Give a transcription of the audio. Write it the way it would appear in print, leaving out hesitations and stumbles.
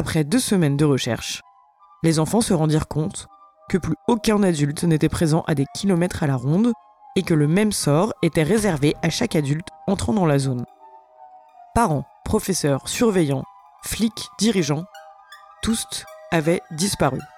Après 2 semaines de recherche, les enfants se rendirent compte que plus aucun adulte n'était présent à des kilomètres à la ronde et que le même sort était réservé à chaque adulte entrant dans la zone. Parents, professeurs, surveillants, flics, dirigeants, tous avaient disparu.